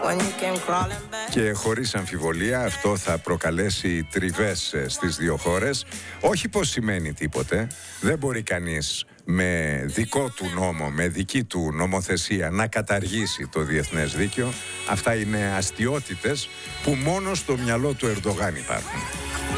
Και χωρίς αμφιβολία αυτό θα προκαλέσει τριβές στις δύο χώρες. Όχι πως σημαίνει τίποτε. Δεν μπορεί κανείς με δικό του νόμο, με δική του νομοθεσία να καταργήσει το διεθνές δίκαιο. Αυτά είναι αστιότητες που μόνο στο μυαλό του Ερντογάν υπάρχουν.